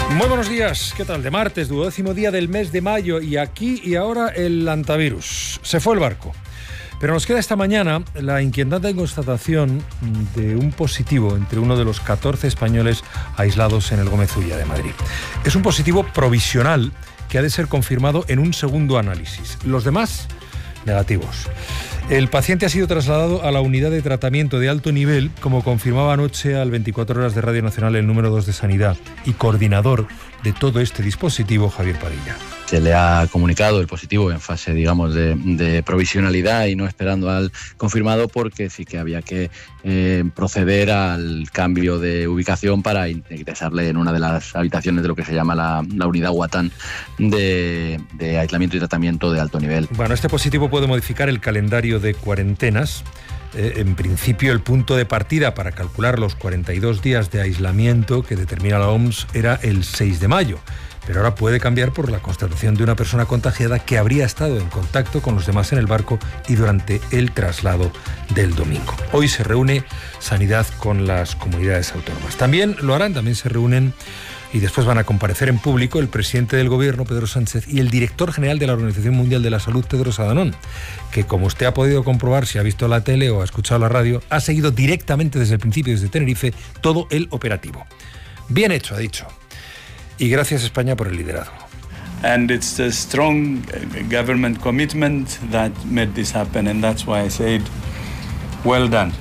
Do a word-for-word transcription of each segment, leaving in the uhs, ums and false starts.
Muy buenos días, ¿qué tal? De martes, duodécimo día del mes de mayo, y aquí y ahora el antivirus. Se fue el barco. Pero nos queda esta mañana la inquietante constatación de un positivo entre uno de los catorce españoles aislados en el Gómez Ulla de Madrid. Es un positivo provisional que ha de ser confirmado en un segundo análisis. Los demás, negativos. El paciente ha sido trasladado a la unidad de tratamiento de alto nivel, como confirmaba anoche al veinticuatro horas de Radio Nacional el número dos de Sanidad y coordinador de todo este dispositivo, Javier Padilla. Se le ha comunicado el positivo en fase, digamos, de, de provisionalidad y no esperando al confirmado, porque sí que había que eh, proceder al cambio de ubicación para ingresarle en una de las habitaciones de lo que se llama la, la unidad UATAN de, de aislamiento y tratamiento de alto nivel. Bueno, este positivo puede modificar el calendario de cuarentenas. Eh, en principio, el punto de partida para calcular los cuarenta y dos días de aislamiento que determina la O M S era el seis de mayo. Pero ahora puede cambiar por la constatación de una persona contagiada que habría estado en contacto con los demás en el barco y durante el traslado del domingo. Hoy se reúne Sanidad con las comunidades autónomas. También lo harán, también se reúnen y después van a comparecer en público el presidente del Gobierno, Pedro Sánchez, y el director general de la Organización Mundial de la Salud, Tedros Adhanom, que, como usted ha podido comprobar si ha visto la tele o ha escuchado la radio, ha seguido directamente desde el principio, desde Tenerife, todo el operativo. Bien hecho, ha dicho. Y gracias, España, por el liderazgo. And it's the strong government commitment that made this happen, and that's why I said, well done,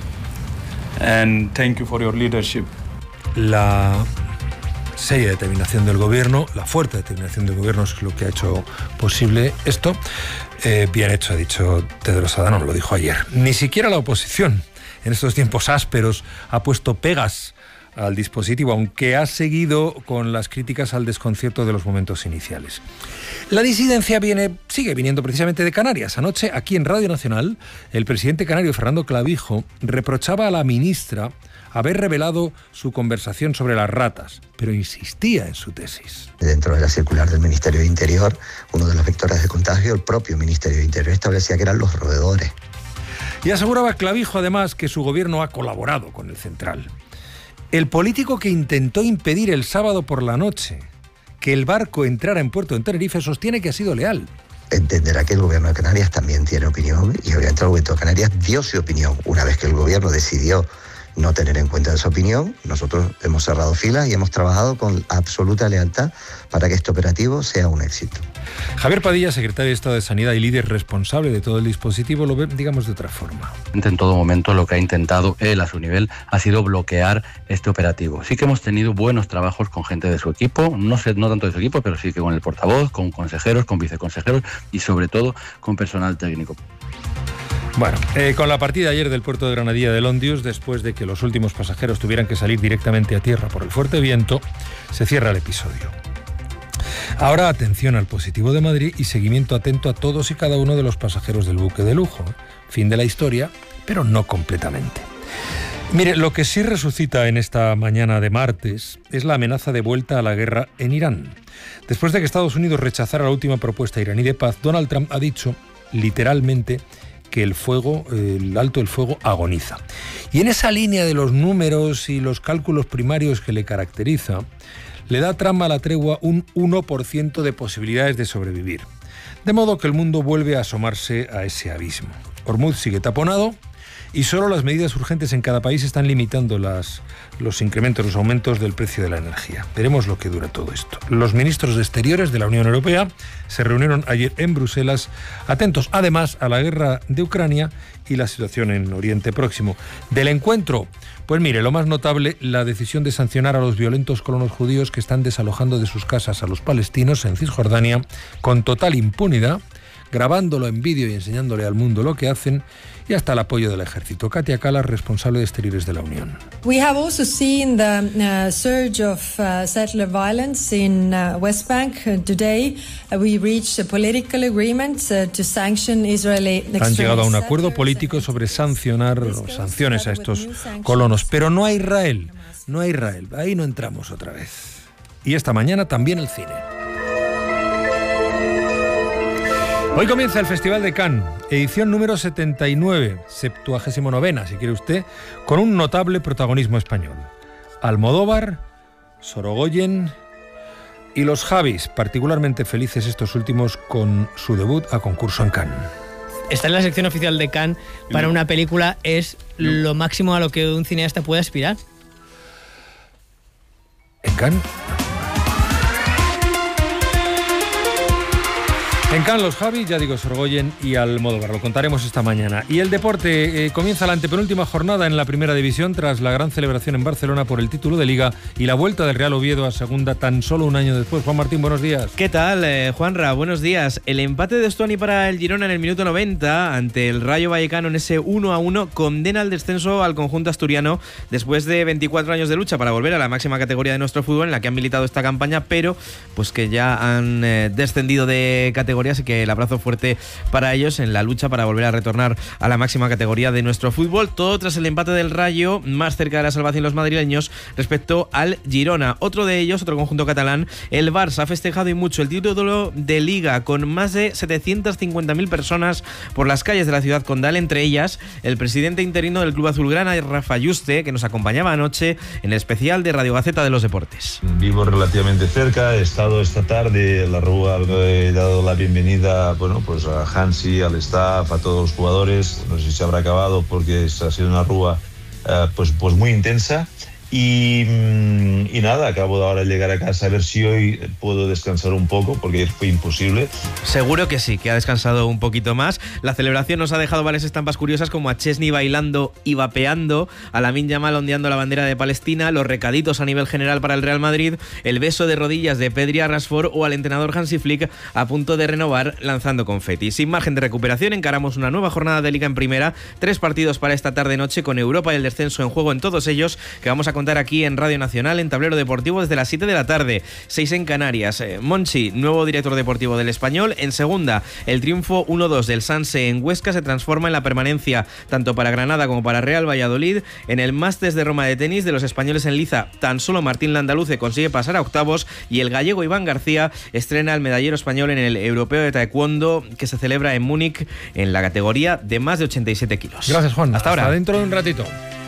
and thank you for your leadership. La seria determinación del Gobierno, la fuerte determinación del Gobierno es lo que ha hecho posible esto. Eh, bien hecho, ha dicho Tedros Adhanom, lo dijo ayer. Ni siquiera la oposición, en estos tiempos ásperos, ha puesto pegas al dispositivo, aunque ha seguido con las críticas al desconcierto de los momentos iniciales. La disidencia viene, sigue viniendo precisamente de Canarias. Anoche, aquí en Radio Nacional, el presidente canario Fernando Clavijo reprochaba a la ministra haber revelado su conversación sobre las ratas, pero insistía en su tesis. Dentro de la circular del Ministerio de Interior, uno de los vectores de contagio, el propio Ministerio de Interior establecía que eran los roedores. Y aseguraba Clavijo, además, que su gobierno ha colaborado con el central. El político que intentó impedir el sábado por la noche que el barco entrara en puerto en Tenerife sostiene que ha sido leal. Entenderá que el gobierno de Canarias también tiene opinión, y obviamente el gobierno de Canarias dio su opinión. Una vez que el gobierno decidió no tener en cuenta esa opinión, nosotros hemos cerrado filas y hemos trabajado con absoluta lealtad para que este operativo sea un éxito. Javier Padilla, secretario de Estado de Sanidad y líder responsable de todo el dispositivo, lo ve, digamos, de otra forma. En todo momento lo que ha intentado él a su nivel ha sido bloquear este operativo. Sí que hemos tenido buenos trabajos con gente de su equipo, no sé, no tanto de su equipo, pero sí que con el portavoz, con consejeros, con viceconsejeros y sobre todo con personal técnico. Bueno, eh, con la partida ayer del puerto de Granadilla de Londius, después de que los últimos pasajeros tuvieran que salir directamente a tierra por el fuerte viento, se cierra el episodio. Ahora atención al positivo de Madrid y seguimiento atento a todos y cada uno de los pasajeros del buque de lujo. Fin de la historia, pero no completamente. Mire, lo que sí resucita en esta mañana de martes es la amenaza de vuelta a la guerra en Irán. Después de que Estados Unidos rechazara la última propuesta iraní de paz, Donald Trump ha dicho, literalmente, que el fuego, el alto el fuego agoniza. Y en esa línea de los números y los cálculos primarios que le caracteriza, le da Trump a la tregua un uno por ciento de posibilidades de sobrevivir. De modo que el mundo vuelve a asomarse a ese abismo. Hormuz sigue taponado y solo las medidas urgentes en cada país están limitando las, los incrementos, los aumentos del precio de la energía. Veremos lo que dura todo esto. Los ministros de Exteriores de la Unión Europea se reunieron ayer en Bruselas, atentos además a la guerra de Ucrania y la situación en Oriente Próximo. Del encuentro, pues mire, lo más notable, la decisión de sancionar a los violentos colonos judíos que están desalojando de sus casas a los palestinos en Cisjordania con total impunidad, grabándolo en vídeo y enseñándole al mundo lo que hacen, y hasta el apoyo del ejército. Katia Kallas, responsable de Exteriores de la Unión. We have also seen the uh, surge of uh, settler violence in uh, West Bank. Uh, today uh, we reached a political agreement uh, to sanction Israeli extremists. Han llegado a un acuerdo político sobre sancionar o sanciones a estos colonos, pero no a Israel, no a Israel. Ahí no entramos otra vez. Y esta mañana también el cine. Hoy comienza el Festival de Cannes, edición número setenta y nueve, septuagésimo novena, si quiere usted, con un notable protagonismo español. Almodóvar, Sorogoyen, Y los Javis, particularmente felices estos últimos con su debut a concurso en Cannes. Estar en la sección oficial de Cannes para una película es lo máximo a lo que un cineasta puede aspirar. ¿En Cannes? En Cannes los Javi, ya digo, Sorgoyen y Almodóvar, lo contaremos esta mañana. Y el deporte eh, comienza la antepenúltima jornada en la Primera División tras la gran celebración en Barcelona por el título de Liga y la vuelta del Real Oviedo a Segunda tan solo un año después. Juan Martín, buenos días. ¿Qué tal, eh, Juanra? Buenos días. El empate de Estuani para el Girona en el minuto noventa ante el Rayo Vallecano en ese uno a uno condena al descenso al conjunto asturiano después de veinticuatro años de lucha para volver a la máxima categoría de nuestro fútbol en la que han militado esta campaña, pero pues que ya han eh, descendido de categoría. Así que el abrazo fuerte para ellos en la lucha para volver a retornar a la máxima categoría de nuestro fútbol. Todo tras el empate del Rayo, más cerca de la salvación los madrileños respecto al Girona. Otro de ellos, otro conjunto catalán, el Barça, ha festejado y mucho el título de Liga con más de setecientas cincuenta mil personas por las calles de la ciudad condal, entre ellas el presidente interino del club azulgrana, Rafa Yuste, que nos acompañaba anoche en el especial de Radio Gaceta de los Deportes. Vivo relativamente cerca, he estado esta tarde en la Rúa, he dado la bienvenida bueno, pues a Hansi, al staff, a todos los jugadores. No sé si se habrá acabado porque ha sido una rúa eh, pues, pues muy intensa. Y, y nada, acabo de ahora llegar a casa a ver si hoy puedo descansar un poco, porque ayer fue imposible. Seguro que sí, que ha descansado un poquito más. La celebración nos ha dejado varias estampas curiosas, como a Chesney bailando y vapeando, a Lamine Yamal ondeando la bandera de Palestina, los recaditos a nivel general para el Real Madrid, el beso de rodillas de Pedri a Rashford o al entrenador Hansi Flick a punto de renovar lanzando confeti. Sin margen de recuperación, encaramos una nueva jornada de Liga en Primera, tres partidos para esta tarde-noche con Europa y el descenso en juego en todos ellos, que vamos a contar aquí en Radio Nacional, en Tablero Deportivo, desde las siete de la tarde, seis en Canarias. Eh, Monchi, nuevo director deportivo del Español. En segunda, el triunfo uno dos del Sanse en Huesca se transforma en la permanencia tanto para Granada como para Real Valladolid. En el Masters de Roma de tenis de los españoles en liza, tan solo Martín Landaluce consigue pasar a octavos y el gallego Iván García estrena al medallero español en el Europeo de Taekwondo que se celebra en Múnich en la categoría de más de ochenta y siete kilos. Gracias, Juan. Hasta ahora. Hasta dentro de un ratito.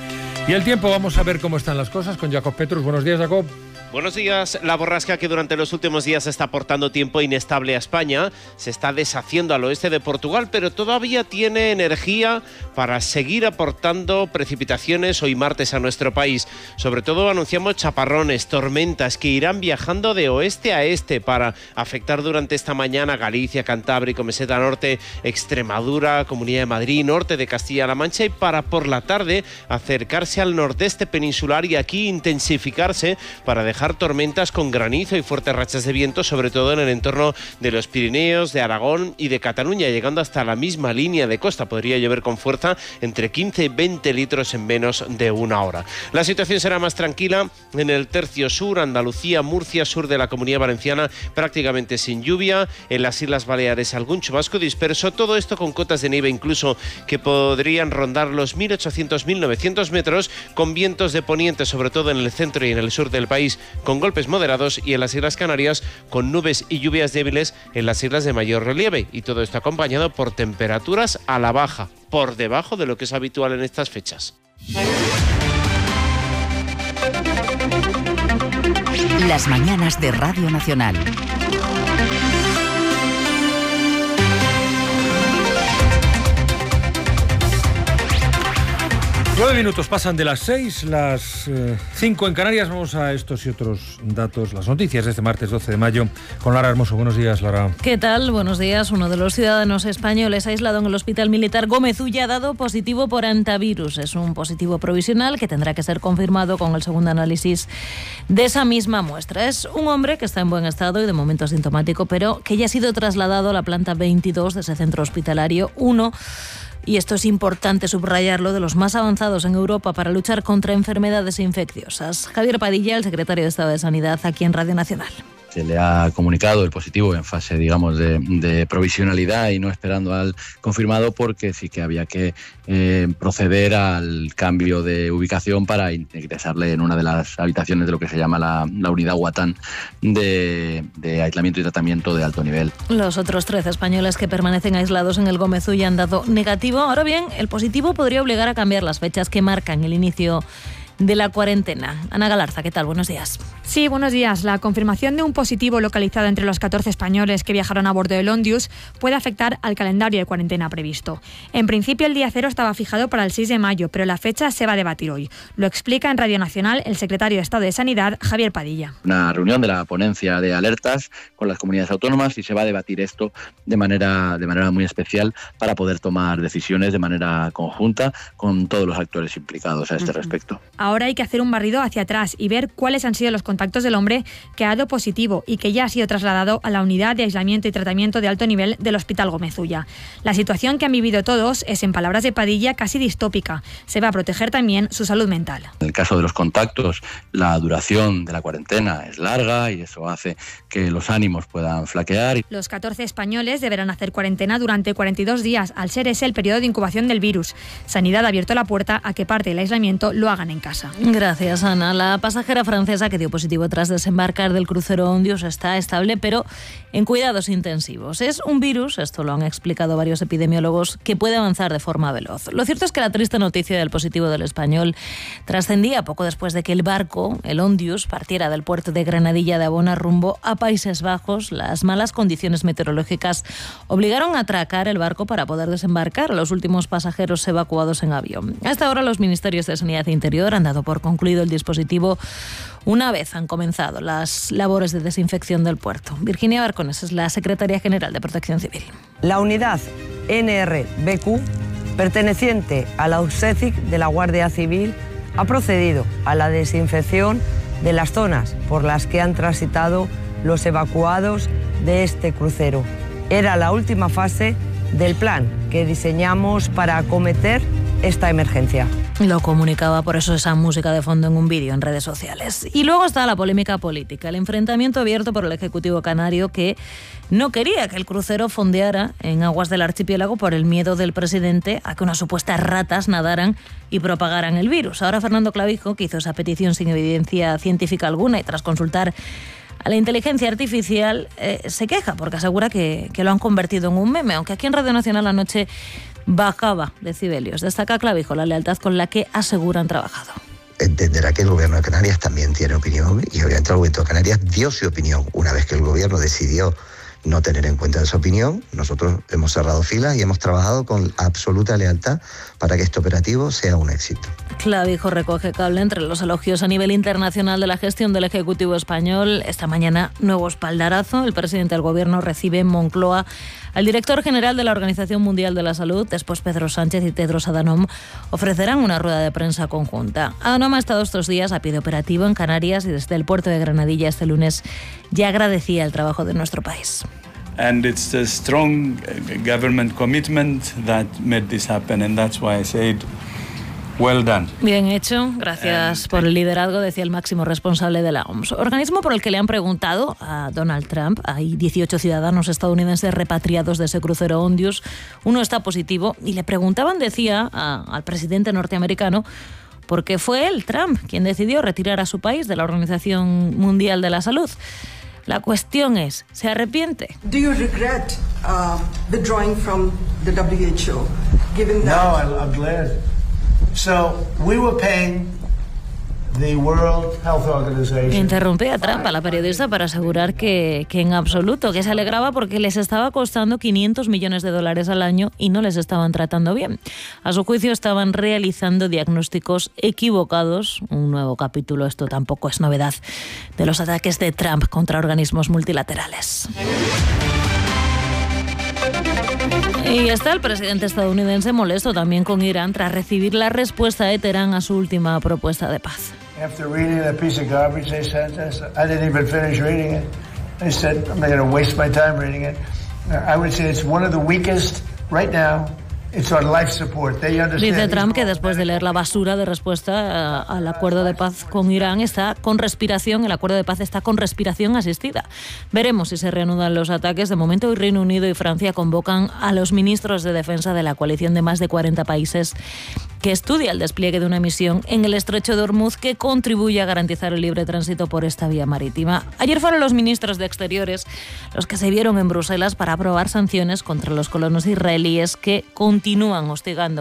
Y el tiempo, vamos a ver cómo están las cosas con Jacob Petrus. Buenos días, Jacob. Buenos días. La borrasca que durante los últimos días está aportando tiempo inestable a España se está deshaciendo al oeste de Portugal, pero todavía tiene energía para seguir aportando precipitaciones hoy martes a nuestro país. Sobre todo anunciamos chaparrones, tormentas que irán viajando de oeste a este para afectar durante esta mañana Galicia, Cantábrico, Meseta Norte, Extremadura, Comunidad de Madrid, norte de Castilla-La Mancha, y para por la tarde acercarse al nordeste peninsular y aquí intensificarse para dejar tormentas con granizo y fuertes rachas de viento, sobre todo en el entorno de los Pirineos, de Aragón y de Cataluña, llegando hasta la misma línea de costa. Podría llover con fuerza entre quince y veinte litros en menos de una hora. La situación será más tranquila en el tercio sur, Andalucía, Murcia, sur de la Comunidad Valenciana, prácticamente sin lluvia. En las Islas Baleares algún chubasco disperso, todo esto con cotas de nieve incluso que podrían rondar los mil ochocientos a mil novecientos metros, con vientos de poniente, sobre todo en el centro y en el sur del país, con golpes moderados, y en las Islas Canarias con nubes y lluvias débiles en las islas de mayor relieve, y todo esto acompañado por temperaturas a la baja, por debajo de lo que es habitual en estas fechas. Las mañanas de Radio Nacional. Nueve minutos pasan de las seis, las eh, cinco en Canarias. Vamos a estos y otros datos, las noticias de este martes doce de mayo, con Lara Hermoso. Buenos días, Lara. ¿Qué tal? Buenos días. Uno de los ciudadanos españoles aislado en el Hospital Militar Gómez Ulla ha dado positivo por hantavirus. Es un positivo provisional que tendrá que ser confirmado con el segundo análisis de esa misma muestra. Es un hombre que está en buen estado y de momento asintomático, pero que ya ha sido trasladado a la planta veintidós de ese centro hospitalario uno. Y esto es importante subrayarlo, de los más avanzados en Europa para luchar contra enfermedades infecciosas. Javier Padilla, el secretario de Estado de Sanidad, aquí en Radio Nacional. Se le ha comunicado el positivo en fase, digamos, de, de provisionalidad y no esperando al confirmado, porque sí que había que eh, proceder al cambio de ubicación para ingresarle en una de las habitaciones de lo que se llama la, la unidad Guatán de, de aislamiento y tratamiento de alto nivel. Los otros trece españoles que permanecen aislados en el Gómez Ulla han dado negativo. Ahora bien, el positivo podría obligar a cambiar las fechas que marcan el inicio de la cuarentena. Ana Galarza, ¿qué tal? Buenos días. Sí, buenos días. La confirmación de un positivo localizado entre los catorce españoles que viajaron a bordo del Ondius puede afectar al calendario de cuarentena previsto. En principio, el día cero estaba fijado para el seis de mayo, pero la fecha se va a debatir hoy. Lo explica en Radio Nacional el secretario de Estado de Sanidad, Javier Padilla. Una reunión de la ponencia de alertas con las comunidades autónomas y se va a debatir esto de manera, de manera muy especial para poder tomar decisiones de manera conjunta con todos los actores implicados a este uh-huh. respecto. Ahora hay que hacer un barrido hacia atrás y ver cuáles han sido los contactos del hombre que ha dado positivo y que ya ha sido trasladado a la unidad de aislamiento y tratamiento de alto nivel del Hospital Gómez Ulla. La situación que han vivido todos es, en palabras de Padilla, casi distópica. Se va a proteger también su salud mental. En el caso de los contactos, la duración de la cuarentena es larga y eso hace que los ánimos puedan flaquear. Los catorce españoles deberán hacer cuarentena durante cuarenta y dos días, al ser ese el periodo de incubación del virus. Sanidad ha abierto la puerta a que parte del aislamiento lo hagan en casa. Gracias, Ana. La pasajera francesa que dio positivo tras desembarcar del crucero Ondius está estable, pero en cuidados intensivos. Es un virus, esto lo han explicado varios epidemiólogos, que puede avanzar de forma veloz. Lo cierto es que la triste noticia del positivo del español trascendía poco después de que el barco, el Ondius, partiera del puerto de Granadilla de Abona rumbo a Países Bajos. Las malas condiciones meteorológicas obligaron a atracar el barco para poder desembarcar a los últimos pasajeros evacuados en avión. Hasta ahora los ministerios de Sanidad e Interior han dado por concluido el dispositivo una vez han comenzado las labores de desinfección del puerto. Virginia Barcones es la secretaria general de Protección Civil. La unidad N R B Q, perteneciente a la U S E C I C de la Guardia Civil, ha procedido a la desinfección de las zonas por las que han transitado los evacuados de este crucero. Era la última fase del plan que diseñamos para acometer esta emergencia. Lo comunicaba por eso esa música de fondo en un vídeo en redes sociales. Y luego está la polémica política, el enfrentamiento abierto por el Ejecutivo canario que no quería que el crucero fondeara en aguas del archipiélago por el miedo del presidente a que unas supuestas ratas nadaran y propagaran el virus. Ahora Fernando Clavijo, que hizo esa petición sin evidencia científica alguna y tras consultar a la inteligencia artificial, eh, se queja porque asegura que, que lo han convertido en un meme, aunque aquí en Radio Nacional anoche bajaba decibelios. Destaca Clavijo la lealtad con la que aseguran trabajado. Entenderá que el gobierno de Canarias también tiene opinión y obviamente el gobierno de Canarias dio su opinión. Una vez que el gobierno decidió no tener en cuenta esa opinión, nosotros hemos cerrado filas y hemos trabajado con absoluta lealtad para que este operativo sea un éxito. Clavijo recoge cable entre los elogios a nivel internacional de la gestión del Ejecutivo español. Esta mañana, nuevo espaldarazo. El presidente del Gobierno recibe en Moncloa al director general de la Organización Mundial de la Salud. Después Pedro Sánchez y Tedros Adhanom ofrecerán una rueda de prensa conjunta. Adhanom ha estado estos días a pie de operativo en Canarias y desde el puerto de Granadilla este lunes ya agradecía el trabajo de nuestro país. And it's the strong government commitment that made this happen, and that's why I said well done. Bien hecho, gracias por el liderazgo, decía el máximo responsable de la O M S. Organismo por el que le han preguntado a Donald Trump. Hay dieciocho ciudadanos estadounidenses repatriados de ese crucero Ondius. Uno está positivo y le preguntaban, decía, a, al presidente norteamericano, porque fue él, Trump, quien decidió retirar a su país de la Organización Mundial de la Salud. La cuestión es, ¿se arrepiente? Do you regret uh, withdrawing from the W H O, given that? No, I'm, I'm glad. So we were paying the World Health Organization. Interrumpía a Trump a la periodista para asegurar que, que en absoluto, que se alegraba porque les estaba costando quinientos millones de dólares al año y no les estaban tratando bien. A su juicio estaban realizando diagnósticos equivocados. Un nuevo capítulo, esto tampoco es novedad, de los ataques de Trump contra organismos multilaterales. Y está el presidente estadounidense molesto también con Irán tras recibir la respuesta de Teherán a su última propuesta de paz. After reading the piece of garbage they sent us, I didn't even finish reading it. I said, I'm not going to waste my time reading it. I would say it's one of the weakest right now. It's on life support. They understand. Dice Trump que después de leer la basura de respuesta al acuerdo de paz con Irán está con respiración, el acuerdo de paz está con respiración asistida. Veremos si se reanudan los ataques. De momento hoy Reino Unido y Francia convocan a los ministros de defensa de la coalición de más de cuarenta países que estudia el despliegue de una misión en el estrecho de Hormuz que contribuye a garantizar el libre tránsito por esta vía marítima. Ayer fueron los ministros de Exteriores los que se vieron en Bruselas para aprobar sanciones contra los colonos israelíes que continúan hostigando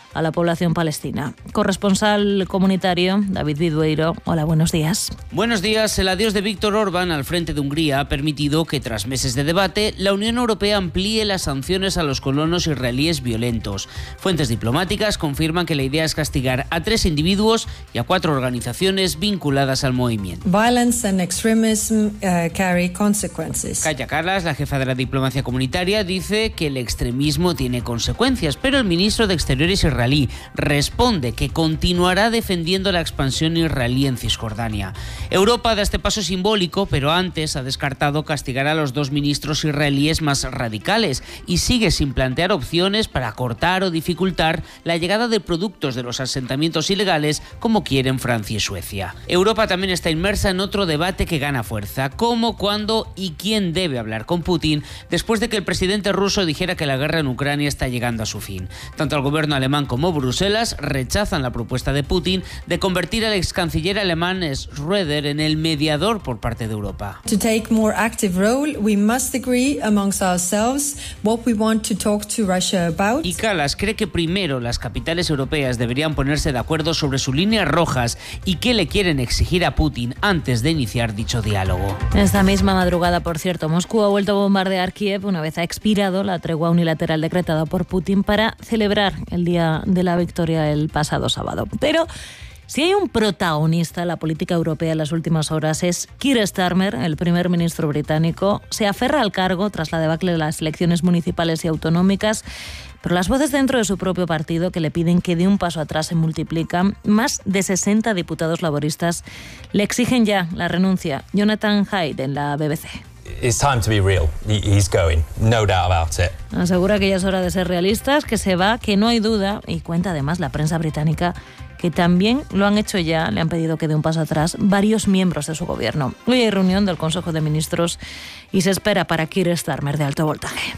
a la población palestina. Corresponsal comunitario David Vidueiro. Hola, buenos días. Buenos días. El adiós de Víctor Orbán al frente de Hungría ha permitido que, tras meses de debate, la Unión Europea amplíe las sanciones a los colonos israelíes violentos. Fuentes diplomáticas confirman que la idea es castigar a tres individuos y a cuatro organizaciones vinculadas al movimiento. Violence and extremism uh, carry consequences. Kaja Kallas, la jefa de la diplomacia comunitaria, dice que el extremismo tiene consecuencias, pero el ministro de Exteriores israelí responde que continuará defendiendo la expansión israelí en Cisjordania. Europa da este paso simbólico, pero antes ha descartado castigar a los dos ministros israelíes más radicales y sigue sin plantear opciones para cortar o dificultar la llegada de productos de los asentamientos ilegales como quieren Francia y Suecia. Europa también está inmersa en otro debate que gana fuerza: cómo, cuándo y quién debe hablar con Putin después de que el presidente ruso dijera que la guerra en Ucrania está llegando a su fin. Tanto el gobierno alemán como Bruselas rechazan la propuesta de Putin de convertir al ex canciller alemán Schröder en el mediador por parte de Europa. To take more active role, we must agree amongst ourselves what we want to talk to Russia about. Y Kallas cree que primero las capitales europeas deberían ponerse de acuerdo sobre sus líneas rojas y qué le quieren exigir a Putin antes de iniciar dicho diálogo. Esta misma madrugada, por cierto, Moscú ha vuelto a bombardear Kiev una vez ha expirado la tregua unilateral decretada por Putin para celebrar el día de la victoria el pasado sábado. Pero si hay un protagonista en la política europea en las últimas horas es Keir Starmer, el primer ministro británico. Se aferra al cargo tras la debacle de las elecciones municipales y autonómicas, pero las voces dentro de su propio partido que le piden que dé un paso atrás se multiplican. Más de sesenta diputados laboristas le exigen ya la renuncia. Jonathan Hyde en la B B C. It's time to be real. He's going, no doubt about it. Asegura que ya es hora de ser realistas, que se va, que no hay duda, y cuenta además la prensa británica que también lo han hecho ya, le han pedido que dé un paso atrás varios miembros de su gobierno. Hoy hay reunión del Consejo de Ministros y se espera para Keir Starmer de alto voltaje.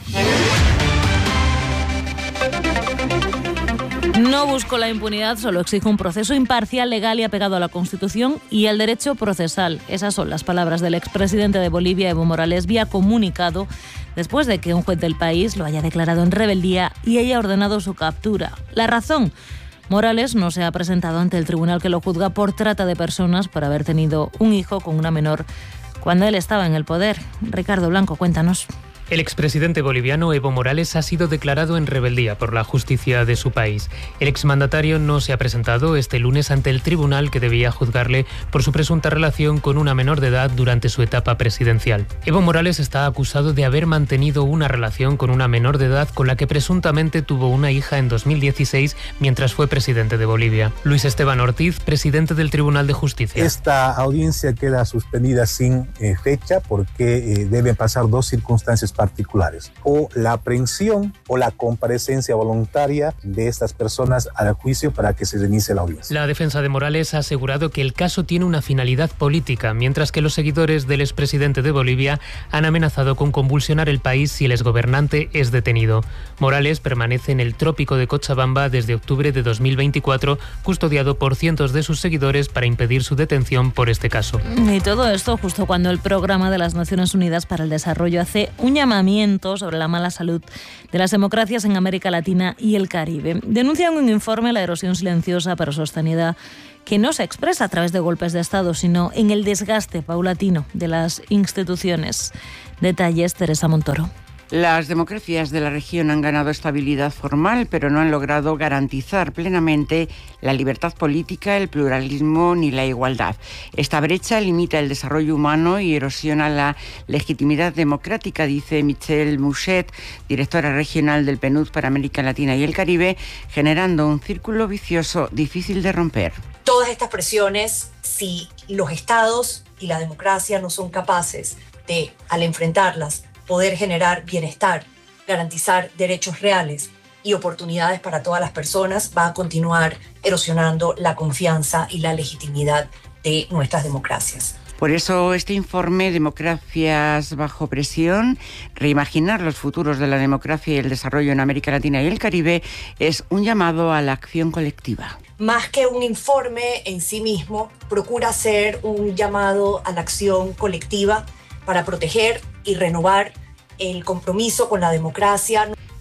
No busco la impunidad, solo exijo un proceso imparcial, legal y apegado a la Constitución y al derecho procesal. Esas son las palabras del expresidente de Bolivia, Evo Morales, vía comunicado, después de que un juez del país lo haya declarado en rebeldía y haya ordenado su captura. La razón: Morales no se ha presentado ante el tribunal que lo juzga por trata de personas por haber tenido un hijo con una menor cuando él estaba en el poder. Ricardo Blanco, cuéntanos. El expresidente boliviano Evo Morales ha sido declarado en rebeldía por la justicia de su país. El exmandatario no se ha presentado este lunes ante el tribunal que debía juzgarle por su presunta relación con una menor de edad durante su etapa presidencial. Evo Morales está acusado de haber mantenido una relación con una menor de edad con la que presuntamente tuvo una hija en dos mil dieciséis mientras fue presidente de Bolivia. Luis Esteban Ortiz, presidente del Tribunal de Justicia. Esta audiencia queda suspendida sin eh, fecha porque eh, deben pasar dos circunstancias particulares: o la aprehensión o la comparecencia voluntaria de estas personas al juicio para que se reinicie la audiencia. La defensa de Morales ha asegurado que el caso tiene una finalidad política, mientras que los seguidores del expresidente de Bolivia han amenazado con convulsionar el país si el exgobernante es detenido. Morales permanece en el trópico de Cochabamba desde octubre de dos mil veinticuatro, custodiado por cientos de sus seguidores para impedir su detención por este caso. Y todo esto justo cuando el Programa de las Naciones Unidas para el Desarrollo hace un llamamiento sobre la mala salud de las democracias en América Latina y el Caribe. Denuncian un informe la erosión silenciosa pero sostenida que no se expresa a través de golpes de Estado, sino en el desgaste paulatino de las instituciones. Detalles, Teresa Montoro. Las democracias de la región han ganado estabilidad formal, pero no han logrado garantizar plenamente la libertad política, el pluralismo ni la igualdad. Esta brecha limita el desarrollo humano y erosiona la legitimidad democrática, dice Michelle Mouchet, directora regional del P N U D para América Latina y el Caribe, generando un círculo vicioso difícil de romper. Todas estas presiones, si los estados y la democracia no son capaces de, al enfrentarlas, poder generar bienestar, garantizar derechos reales y oportunidades para todas las personas, va a continuar erosionando la confianza y la legitimidad de nuestras democracias. Por eso este informe, Democracias bajo presión, reimaginar los futuros de la democracia y el desarrollo en América Latina y el Caribe, es un llamado a la acción colectiva. Más que un informe en sí mismo, procura ser un llamado a la acción colectiva para proteger y renovar el compromiso con la democracia.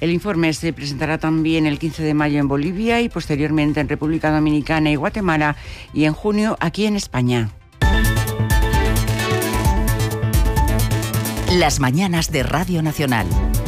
El informe se presentará también el quince de mayo en Bolivia y posteriormente en República Dominicana y Guatemala y en junio aquí en España. Las mañanas de Radio Nacional.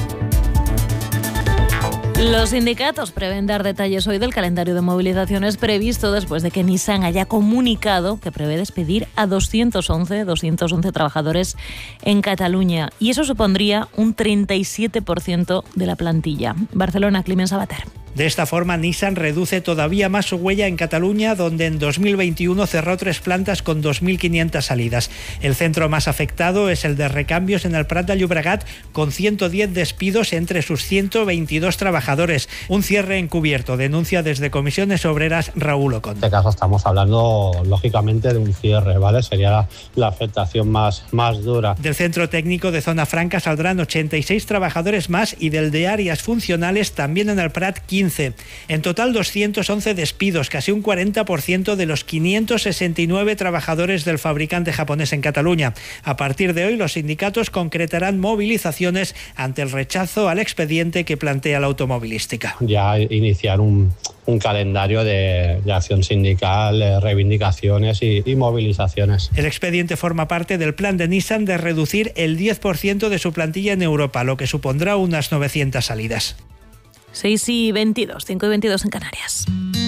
Los sindicatos prevén dar detalles hoy del calendario de movilizaciones previsto después de que Nissan haya comunicado que prevé despedir a doscientos once trabajadores en Cataluña y eso supondría un treinta y siete por ciento de la plantilla. Barcelona, Climent Sabater. De esta forma, Nissan reduce todavía más su huella en Cataluña, donde en dos mil veintiuno cerró tres plantas con dos mil quinientas salidas. El centro más afectado es el de recambios en el Prat de Llobregat, con ciento diez despidos entre sus ciento veintidós trabajadores. Un cierre encubierto, denuncia desde Comisiones Obreras Raúl Ocon. En este caso estamos hablando, lógicamente, de un cierre, ¿vale? Sería la, la afectación más, más dura. Del centro técnico de Zona Franca saldrán ochenta y seis trabajadores más y del de áreas funcionales también en el Prat quince. En total doscientos once despidos, casi un cuarenta por ciento de los quinientos sesenta y nueve trabajadores del fabricante japonés en Cataluña. A partir de hoy los sindicatos concretarán movilizaciones ante el rechazo al expediente que plantea la automovilística. Ya iniciar un, un calendario de, de acción sindical, de reivindicaciones y, y movilizaciones. El expediente forma parte del plan de Nissan de reducir el diez por ciento de su plantilla en Europa, lo que supondrá unas novecientas salidas. seis y veintidós, cinco y veintidós en Canarias.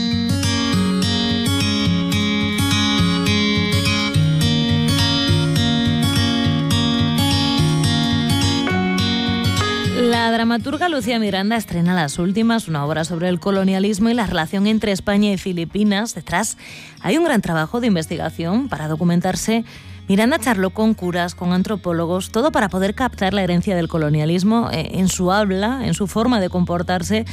La dramaturga Lucía Miranda estrena Las Últimas, una obra sobre el colonialismo y la relación entre España y Filipinas. Detrás hay un gran trabajo de investigación para documentarse. Miranda charló con curas, con antropólogos, todo para poder captar la herencia del colonialismo en su habla, en su forma de comportarse.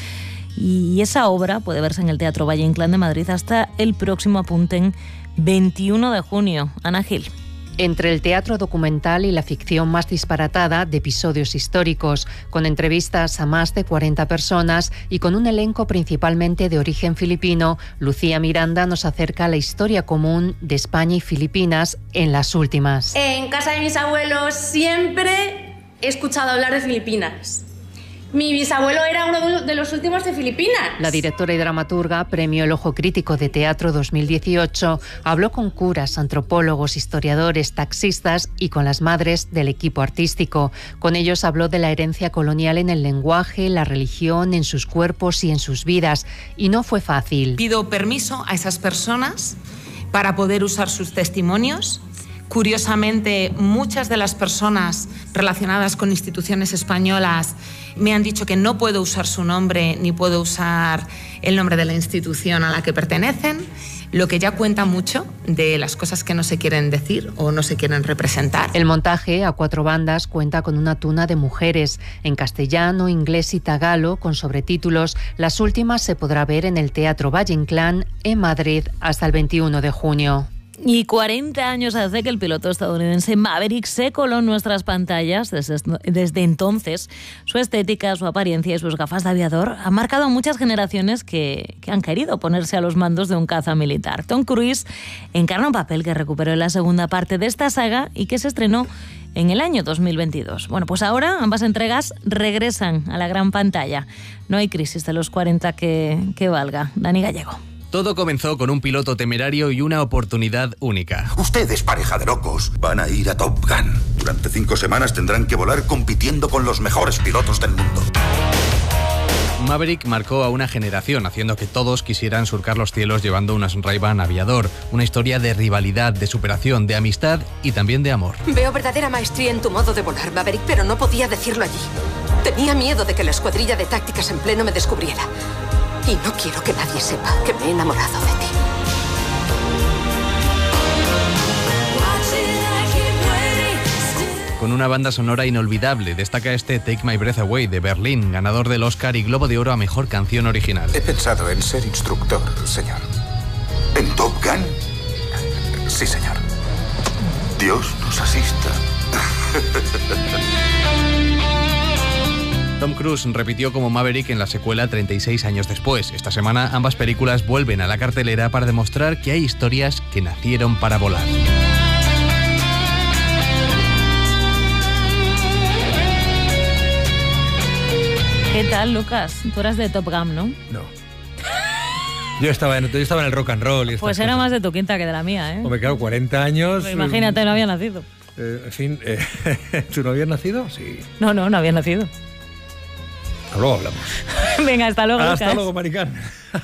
Y esa obra puede verse en el Teatro Valle Inclán de Madrid hasta el próximo, apunten, veintiuno de junio. Ana Gil. Entre el teatro documental y la ficción más disparatada de episodios históricos, con entrevistas a más de cuarenta personas y con un elenco principalmente de origen filipino, Lucía Miranda nos acerca a la historia común de España y Filipinas en Las Últimas. En casa de mis abuelos siempre he escuchado hablar de Filipinas. Mi bisabuelo era uno de los últimos de Filipinas. La directora y dramaturga, premio El Ojo Crítico de Teatro dos mil dieciocho, habló con curas, antropólogos, historiadores, taxistas y con las madres del equipo artístico. Con ellos habló de la herencia colonial en el lenguaje, la religión, en sus cuerpos y en sus vidas. Y no fue fácil. Pido permiso a esas personas para poder usar sus testimonios. Curiosamente, muchas de las personas relacionadas con instituciones españolas me han dicho que no puedo usar su nombre ni puedo usar el nombre de la institución a la que pertenecen, lo que ya cuenta mucho de las cosas que no se quieren decir o no se quieren representar. El montaje a cuatro bandas cuenta con una tuna de mujeres, en castellano, inglés y tagalo, con sobretítulos. Las Últimas se podrá ver en el Teatro Valle Inclán en Madrid hasta el veintiuno de junio. Y cuarenta años hace que el piloto estadounidense Maverick se coló en nuestras pantallas. Desde, desde entonces, su estética, su apariencia y sus gafas de aviador han marcado a muchas generaciones que, que han querido ponerse a los mandos de un caza militar. Tom Cruise encarna un papel que recuperó en la segunda parte de esta saga y que se estrenó en el año dos mil veintidós. Bueno, pues ahora ambas entregas regresan a la gran pantalla. No hay crisis de los cuarenta que, que valga. Dani Gallego. Todo comenzó con un piloto temerario y una oportunidad única. Ustedes, pareja de locos, van a ir a Top Gun. Durante cinco semanas tendrán que volar compitiendo con los mejores pilotos del mundo. Maverick marcó a una generación, haciendo que todos quisieran surcar los cielos llevando un Ray-Ban aviador. Una historia de rivalidad, de superación, de amistad y también de amor. Veo verdadera maestría en tu modo de volar, Maverick, pero no podía decirlo allí. Tenía miedo de que la escuadrilla de tácticas en pleno me descubriera. Y no quiero que nadie sepa que me he enamorado de ti. Con una banda sonora inolvidable, destaca este Take My Breath Away de Berlín, ganador del Oscar y Globo de Oro a Mejor Canción Original. He pensado en ser instructor, señor. ¿En Top Gun? Sí, señor. Dios nos asista. Tom Cruise repitió como Maverick en la secuela treinta y seis años después. Esta semana ambas películas vuelven a la cartelera para demostrar que hay historias que nacieron para volar. ¿Qué tal, Lucas? Tú eras de Top Gun, ¿no? No. Yo estaba en, yo estaba en el rock and roll. Y pues era cosas. más de tu quinta que de la mía, ¿eh? Hombre, claro, cuarenta años. Pero imagínate, no había nacido. Eh, en fin, eh, ¿tú no habías nacido? Sí. No, no, no había nacido. Luego hablamos. Venga, hasta luego, Hasta Lucas. luego, Marican.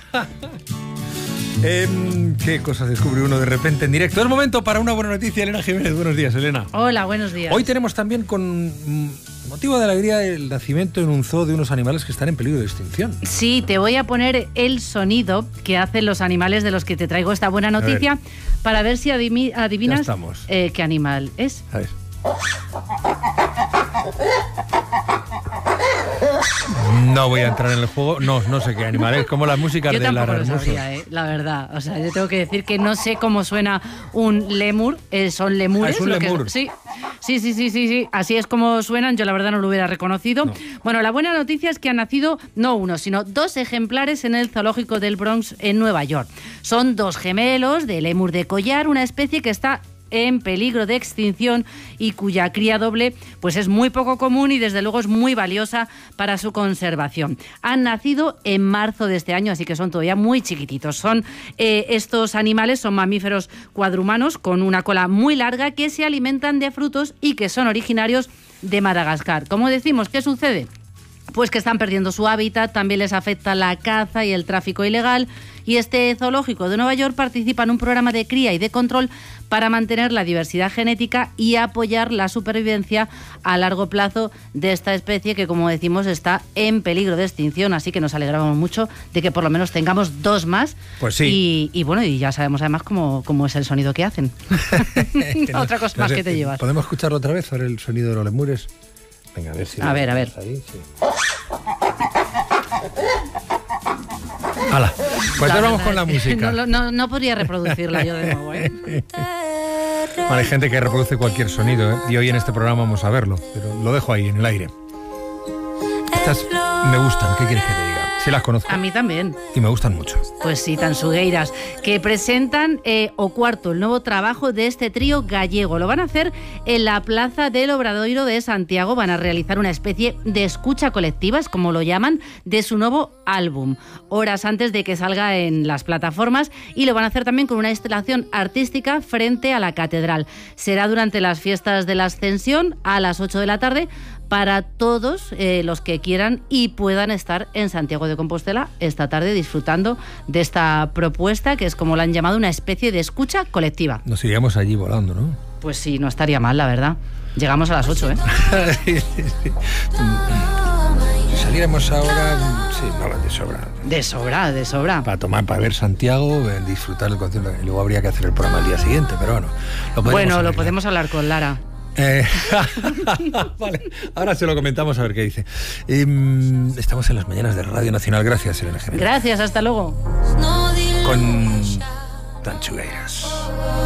Eh, ¿Qué cosas descubre uno de repente en directo? Es momento para una buena noticia. Elena Jiménez, buenos días, Elena. Hola, buenos días. Hoy tenemos también con motivo de alegría el nacimiento en un zoo de unos animales que están en peligro de extinción. Sí, te voy a poner el sonido que hacen los animales de los que te traigo esta buena noticia ver. para ver si adimi- adivinas eh, qué animal es. A ver. No voy a entrar en el juego, no, no sé qué animal es, como la música yo de la tampoco lo sabría, eh, la verdad. O sea, yo tengo que decir que no sé cómo suena un lemur, eh, son lemures. Ah, es un lo lemur. Que, sí, sí, sí, sí, sí, sí, así es como suenan, yo la verdad no lo hubiera reconocido. No. Bueno, la buena noticia es que han nacido no uno, sino dos ejemplares en el zoológico del Bronx en Nueva York. Son dos gemelos de lemur de collar, una especie que está en peligro de extinción y cuya cría doble pues es muy poco común y desde luego es muy valiosa para su conservación. Han nacido en marzo de este año, así que son todavía muy chiquititos. Son eh, estos animales son mamíferos cuadrumanos con una cola muy larga que se alimentan de frutos y que son originarios de Madagascar. ¿Cómo decimos? ¿Qué sucede? Pues que están perdiendo su hábitat, también les afecta la caza y el tráfico ilegal, y este zoológico de Nueva York participa en un programa de cría y de control para mantener la diversidad genética y apoyar la supervivencia a largo plazo de esta especie que, como decimos, está en peligro de extinción, así que nos alegramos mucho de que por lo menos tengamos dos más. Pues sí. Y, y bueno, y ya sabemos además cómo, cómo es el sonido que hacen. no, Otra cosa no más sé, que te llevas. ¿Podemos escucharlo otra vez sobre el sonido de los lemures? Venga, a ver si... A ver, a ver. Ahí, sí. ¡Hala! Pues ya vamos con la música. No, no, no podría reproducirla yo de nuevo, ¿eh? Bueno, hay gente que reproduce cualquier sonido, ¿eh? Y hoy en este programa vamos a verlo, pero lo dejo ahí, en el aire. Estas me gustan, ¿qué quieres que te diga? Sí las conozco. A mí también. Y me gustan mucho. Pues sí, Tansugueiras, que presentan eh, O Cuarto, el nuevo trabajo de este trío gallego. Lo van a hacer en la Plaza del Obradoiro de Santiago. Van a realizar una especie de escucha colectiva, es como lo llaman, de su nuevo álbum, horas antes de que salga en las plataformas, y lo van a hacer también con una instalación artística frente a la catedral. Será durante las fiestas de la Ascensión a las ocho de la tarde para todos eh, los que quieran y puedan estar en Santiago de Compostela esta tarde disfrutando de esta propuesta, que es como la han llamado, una especie de escucha colectiva. Nos iríamos allí volando, ¿no? Pues sí, no estaría mal, la verdad. Llegamos a las ocho, ¿eh? Saliéramos ahora, sí, no, de sobra. De sobra, de sobra. Para tomar, para ver Santiago, disfrutar el concierto. Y luego habría que hacer el programa al día siguiente, pero bueno. Lo bueno, arreglar. Lo podemos hablar con Lara. Eh, vale, ahora se lo comentamos a ver qué dice. Eh, estamos en las mañanas de Radio Nacional. Gracias, Elena Jiménez. Gracias, hasta luego. Con Tansugueiras.